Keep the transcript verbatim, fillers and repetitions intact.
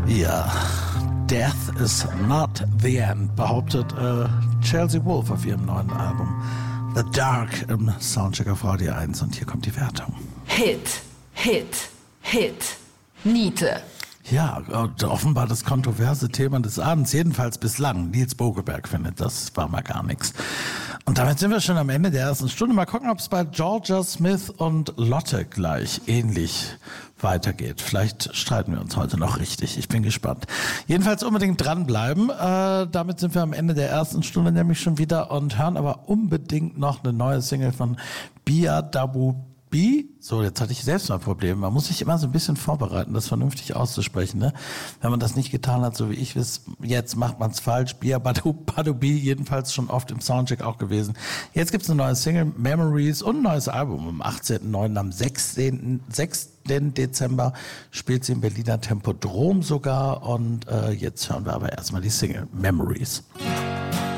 Ja, Death is not the end, behauptet äh, Chelsea Wolfe auf ihrem neuen Album The Dark im Soundcheck auf Radio eins. Und hier kommt die Wertung. Hit, Hit, Hit, Niete. Ja, offenbar das kontroverse Thema des Abends, jedenfalls bislang. Nils Bokelberg findet, das war mal gar nichts. Und damit sind wir schon am Ende der ersten Stunde. Mal gucken, ob es bei Georgia Smith und Lotte gleich ähnlich weitergeht. Vielleicht streiten wir uns heute noch richtig. Ich bin gespannt. Jedenfalls unbedingt dranbleiben. Äh, damit sind wir am Ende der ersten Stunde nämlich schon wieder und hören aber unbedingt noch eine neue Single von Bia Dabu B. So, jetzt hatte ich selbst mal Probleme. Man muss sich immer so ein bisschen vorbereiten, das vernünftig auszusprechen. Ne? Wenn man das nicht getan hat, so wie ich es, jetzt macht man es falsch. Bia Badu B, jedenfalls schon oft im Soundcheck auch gewesen. Jetzt gibt's eine neue Single, Memories, und ein neues Album. Am achtzehnten neunten am sechzehnten Dezember spielt sie im Berliner Tempodrom sogar. Und äh, jetzt hören wir aber erstmal die Single, Memories.